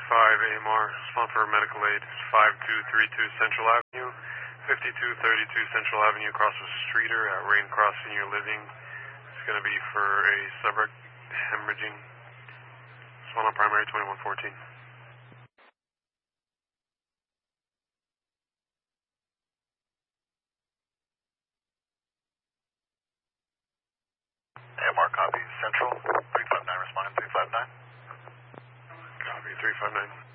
AMR, respond for medical aid, 5232 Central Avenue, 5232 Central Avenue, across the streeter at Rain Cross Senior Living. It's going to be for a subrectal hemorrhaging. Respond on primary 2114. AMR copy, Central, 359, responding 359. Copy, 359.